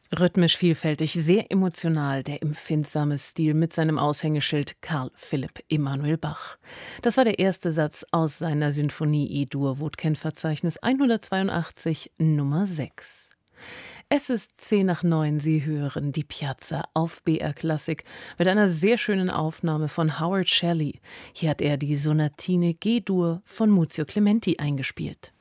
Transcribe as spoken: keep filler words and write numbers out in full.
Rhythmisch vielfältig, sehr emotional, der empfindsame Stil mit seinem Aushängeschild Karl Philipp Emanuel Bach. Das war der erste Satz aus seiner Sinfonie E-Dur-Wutken-Verzeichnis hundertzweiundachtzig Nummer sechs. Es ist zehn nach neun, Sie hören die Piazza auf B R Klassik mit einer sehr schönen Aufnahme von Howard Shelley. Hier hat er die Sonatine G-Dur von Muzio Clementi eingespielt.